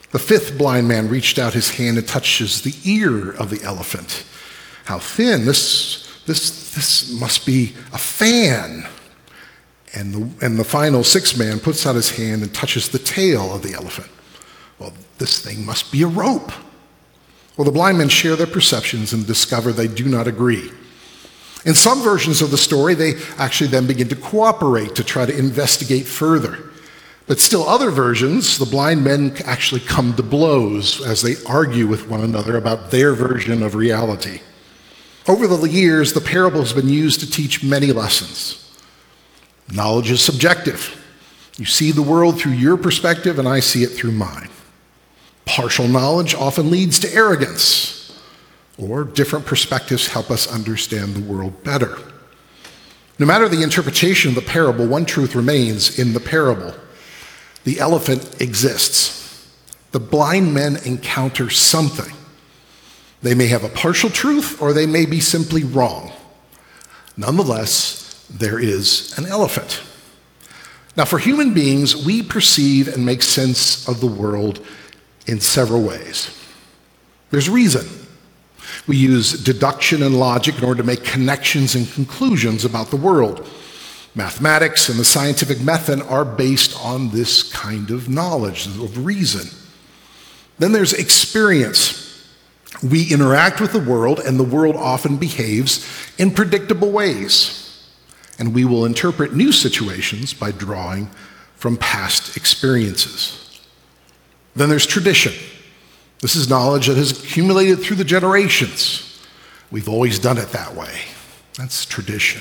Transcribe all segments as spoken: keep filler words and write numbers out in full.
The fifth blind man reached out his hand and touches the ear of the elephant. How thin! This, this, this must be a fan. And the, and the final sixth man puts out his hand and touches the tail of the elephant. Well, this thing must be a rope. Well, the blind men share their perceptions and discover they do not agree. In some versions of the story, they actually then begin to cooperate to try to investigate further. But still other versions, the blind men actually come to blows as they argue with one another about their version of reality. Over the years, the parable has been used to teach many lessons. Knowledge is subjective. You see the world through your perspective, and I see it through mine. Partial knowledge often leads to arrogance, or different perspectives help us understand the world better. No matter the interpretation of the parable, one truth remains in the parable. The elephant exists. The blind men encounter something. They may have a partial truth, or they may be simply wrong. Nonetheless, there is an elephant. Now, for human beings, we perceive and make sense of the world in several ways. There's reason. We use deduction and logic in order to make connections and conclusions about the world. Mathematics and the scientific method are based on this kind of knowledge, of reason. Then there's experience. We interact with the world, and the world often behaves in predictable ways. And we will interpret new situations by drawing from past experiences. Then there's tradition. This is knowledge that has accumulated through the generations. We've always done it that way. That's tradition.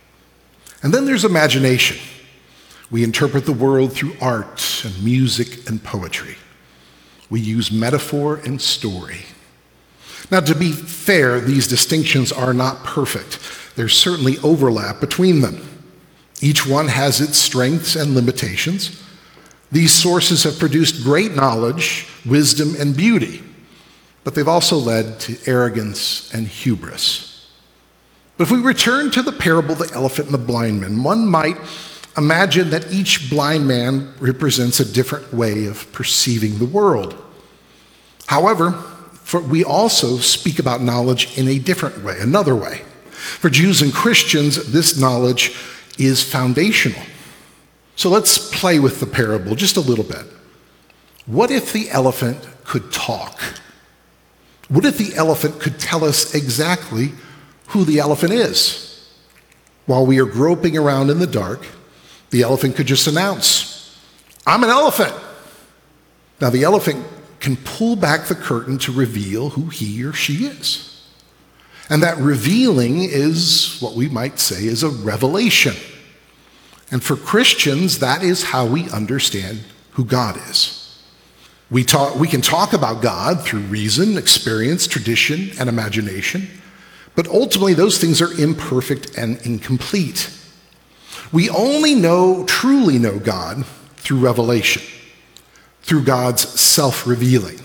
And then there's imagination. We interpret the world through art and music and poetry. We use metaphor and story. Now, to be fair, these distinctions are not perfect. There's certainly overlap between them. Each one has its strengths and limitations. These sources have produced great knowledge, wisdom, and beauty, but they've also led to arrogance and hubris. But if we return to the parable of the elephant and the blind man, one might imagine that each blind man represents a different way of perceiving the world. However, for we also speak about knowledge in a different way, another way. For Jews and Christians, this knowledge is foundational. So let's play with the parable just a little bit. What if the elephant could talk? What if the elephant could tell us exactly who the elephant is? While we are groping around in the dark, the elephant could just announce, "I'm an elephant." Now the elephant can pull back the curtain to reveal who he or she is. And that revealing is what we might say is a revelation. And for Christians, that is how we understand who God is. We talk, we can talk about God through reason, experience, tradition, and imagination, but ultimately those things are imperfect and incomplete. We only know, truly know God through revelation, through God's self-revealing.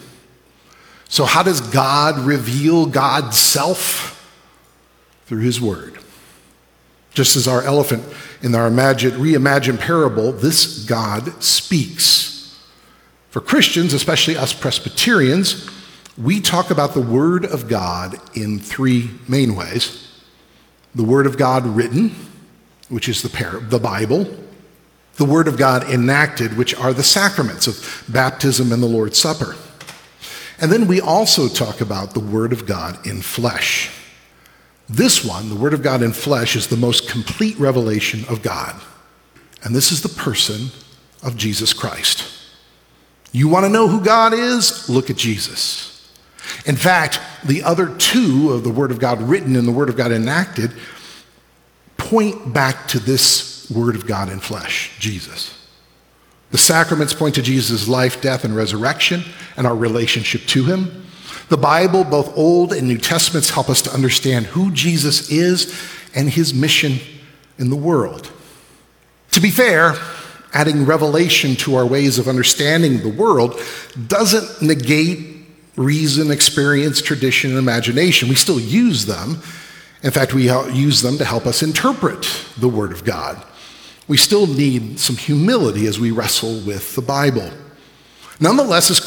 So how does God reveal God's self? Through his word. Just as our elephant in our imagined, reimagined parable, this God speaks. For Christians, especially us Presbyterians, we talk about the Word of God in three main ways. The Word of God written, which is the, par- the Bible. The Word of God enacted, which are the sacraments of baptism and the Lord's Supper. And then we also talk about the Word of God in flesh. This one, the Word of God in flesh, is the most complete revelation of God. And this is the person of Jesus Christ. You want to know who God is? Look at Jesus. In fact, the other two of the Word of God written and the Word of God enacted point back to this Word of God in flesh, Jesus. The sacraments point to Jesus' life, death, and resurrection and our relationship to him. The Bible, both Old and New Testaments, help us to understand who Jesus is and his mission in the world. To be fair, adding revelation to our ways of understanding the world doesn't negate reason, experience, tradition, and imagination. We still use them. In fact, we use them to help us interpret the Word of God. We still need some humility as we wrestle with the Bible. Nonetheless, as